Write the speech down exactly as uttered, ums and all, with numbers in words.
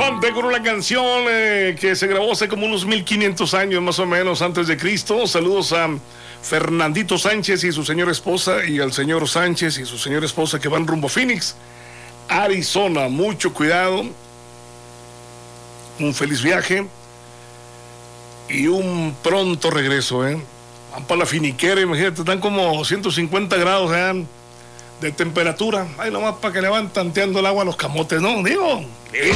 Infante con una canción eh, que se grabó hace como unos mil quinientos años más o menos antes de Cristo. Saludos a Fernandito Sánchez y su señora esposa, y al señor Sánchez y su señora esposa que van rumbo a Phoenix, Arizona. Mucho cuidado, un feliz viaje y un pronto regreso, ¿eh? Van para la finiquera, imagínate, están como ciento cincuenta grados, ¿eh?, de temperatura. Ahí nomás para que le van tanteando el agua a los camotes, ¿no? Digo,